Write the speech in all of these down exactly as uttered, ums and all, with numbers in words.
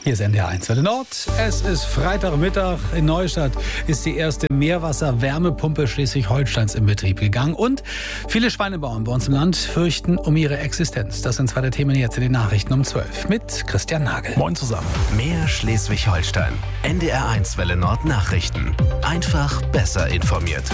Hier ist N D R eins Welle Nord. Es ist Freitagmittag. In Neustadt ist die erste Meerwasser-Wärmepumpe Schleswig-Holsteins in Betrieb gegangen. Und viele Schweinebauern bei uns im Land fürchten um ihre Existenz. Das sind zwei der Themen jetzt in den Nachrichten um zwölf mit Christian Nagel. Moin zusammen. Mehr Schleswig-Holstein. N D R eins Welle Nord Nachrichten. Einfach besser informiert.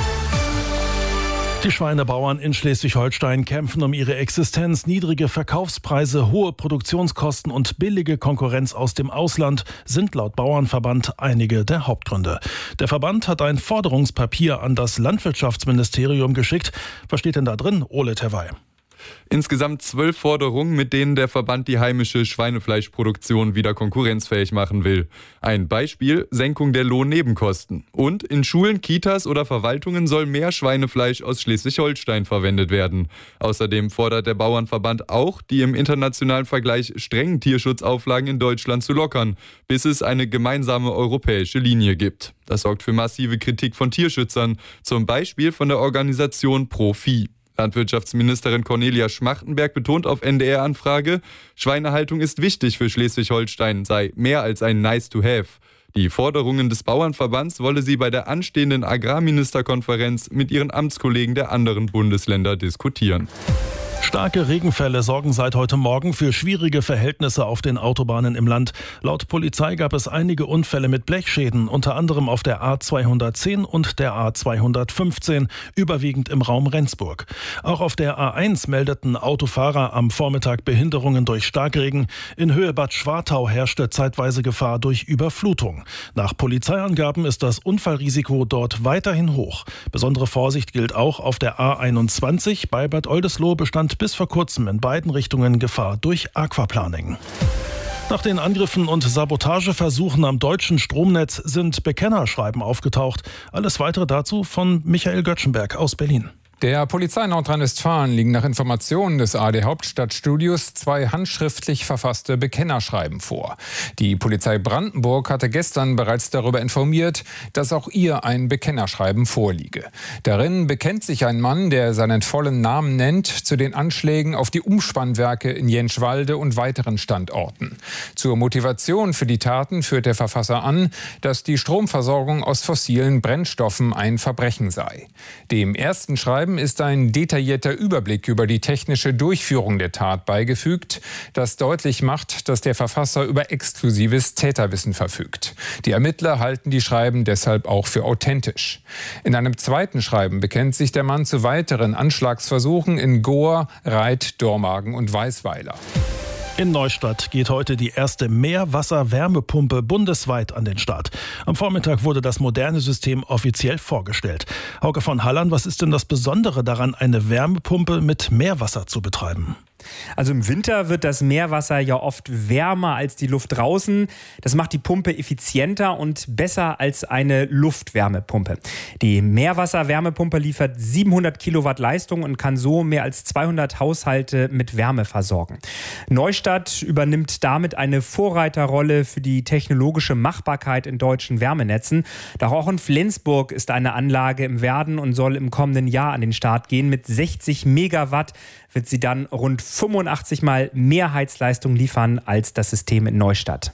Die Schweinebauern in Schleswig-Holstein kämpfen um ihre Existenz. Niedrige Verkaufspreise, hohe Produktionskosten und billige Konkurrenz aus dem Ausland sind laut Bauernverband einige der Hauptgründe. Der Verband hat ein Forderungspapier an das Landwirtschaftsministerium geschickt. Was steht denn da drin, Ole Terwey? Insgesamt zwölf Forderungen, mit denen der Verband die heimische Schweinefleischproduktion wieder konkurrenzfähig machen will. Ein Beispiel: Senkung der Lohnnebenkosten. Und in Schulen, Kitas oder Verwaltungen soll mehr Schweinefleisch aus Schleswig-Holstein verwendet werden. Außerdem fordert der Bauernverband auch, die im internationalen Vergleich strengen Tierschutzauflagen in Deutschland zu lockern, bis es eine gemeinsame europäische Linie gibt. Das sorgt für massive Kritik von Tierschützern, zum Beispiel von der Organisation Pro-Vieh. Landwirtschaftsministerin Cornelia Schmachtenberg betont auf N D R-Anfrage, Schweinehaltung ist wichtig für Schleswig-Holstein, sei mehr als ein Nice-to-have. Die Forderungen des Bauernverbands wolle sie bei der anstehenden Agrarministerkonferenz mit ihren Amtskollegen der anderen Bundesländer diskutieren. Starke Regenfälle sorgen seit heute Morgen für schwierige Verhältnisse auf den Autobahnen im Land. Laut Polizei gab es einige Unfälle mit Blechschäden, unter anderem auf der A zweihundertzehn und der A zweihundertfünfzehn, überwiegend im Raum Rendsburg. Auch auf der A eins meldeten Autofahrer am Vormittag Behinderungen durch Starkregen. In Höhe Bad Schwartau herrschte zeitweise Gefahr durch Überflutung. Nach Polizeiangaben ist das Unfallrisiko dort weiterhin hoch. Besondere Vorsicht gilt auch auf der A einundzwanzig. Bei Bad Oldesloe bestand bis vor kurzem in beiden Richtungen Gefahr durch Aquaplaning. Nach den Angriffen und Sabotageversuchen am deutschen Stromnetz sind Bekennerschreiben aufgetaucht. Alles Weitere dazu von Michael Göttschenberg aus Berlin. Der Polizei Nordrhein-Westfalen liegen nach Informationen des A R D Hauptstadtstudios zwei handschriftlich verfasste Bekennerschreiben vor. Die Polizei Brandenburg hatte gestern bereits darüber informiert, dass auch ihr ein Bekennerschreiben vorliege. Darin bekennt sich ein Mann, der seinen vollen Namen nennt, zu den Anschlägen auf die Umspannwerke in Jänschwalde und weiteren Standorten. Zur Motivation für die Taten führt der Verfasser an, dass die Stromversorgung aus fossilen Brennstoffen ein Verbrechen sei. Dem ersten Schreiben ist ein detaillierter Überblick über die technische Durchführung der Tat beigefügt, das deutlich macht, dass der Verfasser über exklusives Täterwissen verfügt. Die Ermittler halten die Schreiben deshalb auch für authentisch. In einem zweiten Schreiben bekennt sich der Mann zu weiteren Anschlagsversuchen in Gohr, Reit, Dormagen und Weißweiler. In Neustadt geht heute die erste Meerwasser-Wärmepumpe bundesweit an den Start. Am Vormittag wurde das moderne System offiziell vorgestellt. Hauke von Halland, was ist denn das Besondere daran, eine Wärmepumpe mit Meerwasser zu betreiben? Also im Winter wird das Meerwasser ja oft wärmer als die Luft draußen. Das macht die Pumpe effizienter und besser als eine Luftwärmepumpe. Die Meerwasser-Wärmepumpe liefert siebenhundert Kilowatt Leistung und kann so mehr als zweihundert Haushalte mit Wärme versorgen. Neustadt übernimmt damit eine Vorreiterrolle für die technologische Machbarkeit in deutschen Wärmenetzen. Doch auch in Flensburg ist eine Anlage im Werden und soll im kommenden Jahr an den Start gehen. Mit sechzig Megawatt wird sie dann rund fünfundachtzig Mal mehr Heizleistung liefern als das System in Neustadt.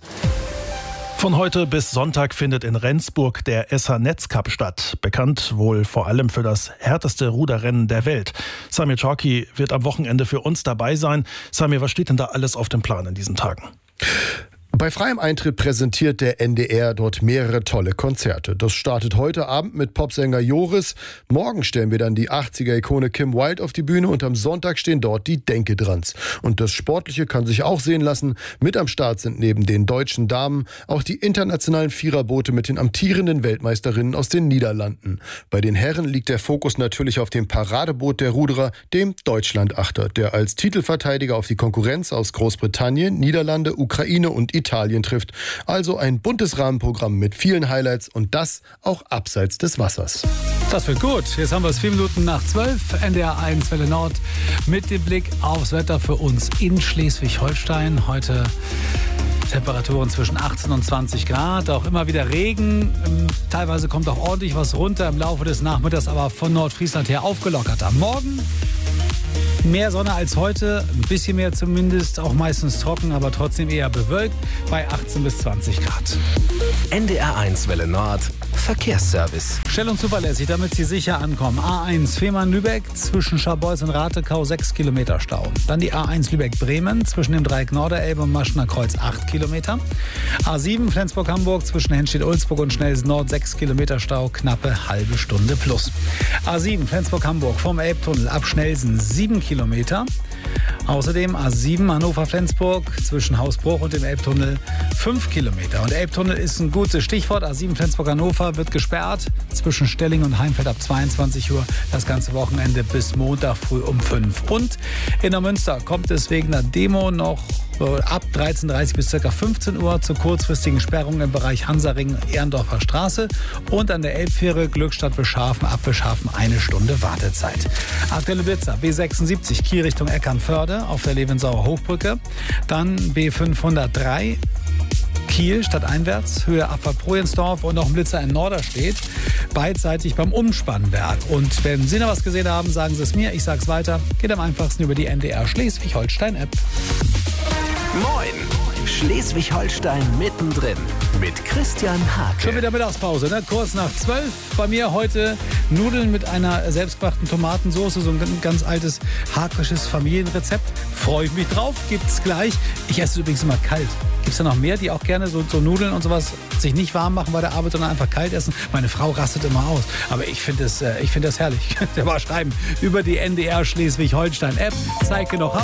Von heute bis Sonntag findet in Rendsburg der S H-Netzcup statt. Bekannt wohl vor allem für das härteste Ruderrennen der Welt. Samir Chorki wird am Wochenende für uns dabei sein. Samir, was steht denn da alles auf dem Plan in diesen Tagen? Bei freiem Eintritt präsentiert der N D R dort mehrere tolle Konzerte. Das startet heute Abend mit Popsänger Joris. Morgen stellen wir dann die achtziger-Ikone Kim Wilde auf die Bühne und am Sonntag stehen dort die Denke-Drans. Und das Sportliche kann sich auch sehen lassen. Mit am Start sind neben den deutschen Damen auch die internationalen Viererboote mit den amtierenden Weltmeisterinnen aus den Niederlanden. Bei den Herren liegt der Fokus natürlich auf dem Paradeboot der Ruderer, dem Deutschlandachter, der als Titelverteidiger auf die Konkurrenz aus Großbritannien, Niederlande, Ukraine und Italien Italien trifft. Also ein buntes Rahmenprogramm mit vielen Highlights und das auch abseits des Wassers. Das wird gut. Jetzt haben wir es vier Minuten nach zwölf. N D R eins Welle Nord mit dem Blick aufs Wetter für uns in Schleswig-Holstein. Heute Temperaturen zwischen achtzehn und zwanzig Grad, auch immer wieder Regen. Teilweise kommt auch ordentlich was runter im Laufe des Nachmittags, aber von Nordfriesland her aufgelockerter. Morgen Mehr Sonne als heute, ein bisschen mehr zumindest, auch meistens trocken, aber trotzdem eher bewölkt bei achtzehn bis zwanzig Grad. N D R eins Welle Nord, Verkehrsservice. Schnell und zuverlässig, damit Sie sicher ankommen. A eins Fehmarn-Lübeck zwischen Scharbeutz und Ratekau sechs Kilometer Stau. Dann die A eins Lübeck-Bremen zwischen dem Dreieck Norderelbe und Maschner Kreuz acht Kilometer. A sieben Flensburg-Hamburg zwischen Henstedt-Ulzburg und Schnelsen Nord sechs Kilometer Stau, knappe halbe Stunde plus. A sieben Flensburg-Hamburg vom Elbtunnel ab Schnelsen sieben Kilometer. Außerdem A sieben Hannover-Flensburg zwischen Hausbruch und dem Elbtunnel fünf Kilometer. Und Elbtunnel ist ein gutes Stichwort. A sieben Flensburg-Hannover wird gesperrt zwischen Stelling und Heimfeld ab zweiundzwanzig Uhr. Das ganze Wochenende bis Montag früh um fünf. Und in der Münster kommt es wegen einer Demo noch ab dreizehn Uhr dreißig bis ca. fünfzehn Uhr zur kurzfristigen Sperrung im Bereich Hansaring, Ehrendorfer Straße und an der Elbfähre Glückstadt Bischhafen ab Bischhafen eine Stunde Wartezeit. Aktuelle Blitzer B sechsundsiebzig Kiel Richtung Eckernförde auf der Levensauer Hochbrücke, dann B fünfhundertdrei Kiel stadteinwärts, Höhe Abfahrt Projensdorf und noch ein Blitzer in Norderstedt, beidseitig beim Umspannwerk. Und wenn Sie noch was gesehen haben, sagen Sie es mir, ich sage es weiter. Geht am einfachsten über die N D R Schleswig-Holstein-App. Moin! Schleswig-Holstein mittendrin mit Christian Hake. Schon wieder Mittagspause, ne? Kurz nach zwölf. Bei mir heute Nudeln mit einer selbstgemachten Tomatensauce, so ein ganz altes hakisches Familienrezept. Freue ich mich drauf, gibt's gleich. Ich esse es übrigens immer kalt. Gibt es da noch mehr, die auch gerne so, so Nudeln und sowas sich nicht warm machen bei der Arbeit, sondern einfach kalt essen? Meine Frau rastet immer aus. Aber ich finde das, äh, ich find das herrlich. Könnt ihr mal schreiben über die N D R Schleswig-Holstein-App. Zeige noch